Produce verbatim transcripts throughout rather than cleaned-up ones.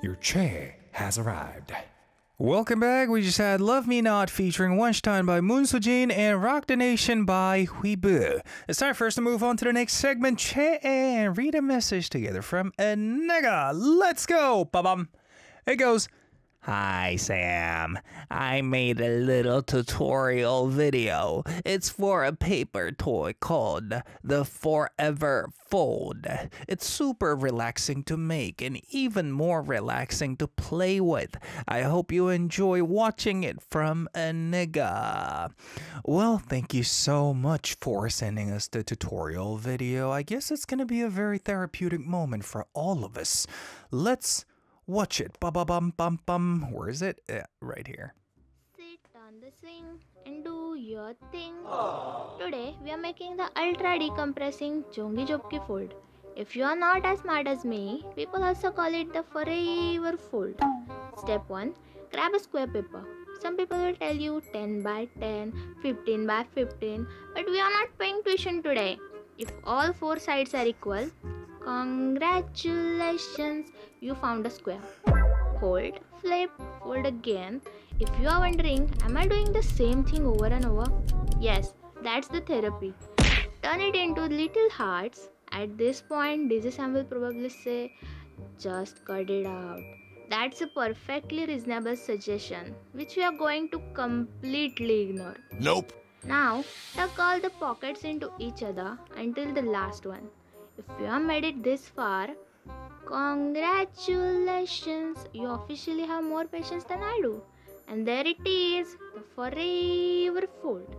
Your chair has arrived. Welcome back. We just had Love Me Not featuring Weinstein by Moon Soo-jin and Rock the Nation by Huibu. It's time for us to move on to the next segment, Che, and read a message together from a nigga. Let's go. Ba-bum. It goes, "Hi Sam, I made a little tutorial video. It's for a paper toy called the Forever Fold. It's super relaxing to make and even more relaxing to play with. I hope you enjoy watching it from a nigga." Well, thank you so much for sending us the tutorial video. I guess it's gonna be a very therapeutic moment for all of us. Let's watch it. Bum bum bum bum bum. Where is it? Yeah, right here. Sit on the swing and do your thing. Today we are making the ultra decompressing Chongi Jopki fold. If you are not as smart as me, people also call it the forever fold. Step one. Grab a square paper. Some people will tell you ten by ten, fifteen by fifteen, but we are not paying tuition today. If all four sides are equal, congratulations, you found a square. Fold, flip, fold again. If you are wondering, am I doing the same thing over and over? Yes, that's the therapy. Turn it into little hearts. At this point, D J Sam will probably say, just cut it out. That's a perfectly reasonable suggestion, which we are going to completely ignore. Nope. Now, tuck all the pockets into each other until the last one. If you have made it this far, congratulations, you officially have more patience than I do. And there it is, the forever fold.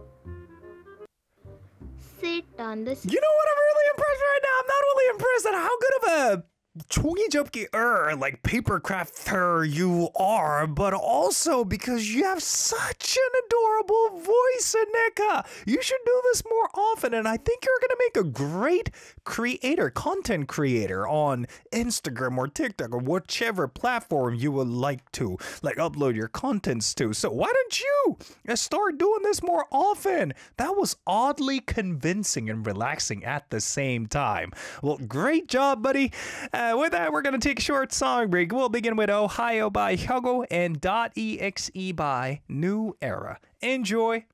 Sit on the... You know what? I'm really impressed right now. I'm not only impressed at how good of a Chongi Jopki-er, like paper crafter you are, but also because you have such an adorable voice, Aneka. You should do this more often, and I think you're gonna make a great creator, content creator on Instagram or TikTok or whichever platform you would like to like upload your contents to. So why don't you start doing this more often? That was oddly convincing and relaxing at the same time. Well, great job, buddy. Uh, with that, we're going to take a short song break. We'll begin with Ohio by Hyogo and .exe by New Era. Enjoy.